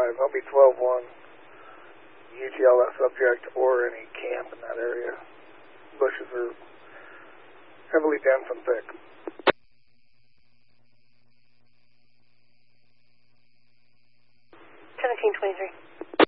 I'll be 12-1. UTL that subject or any camp in that area. Bushes are heavily dense and thick. 1723.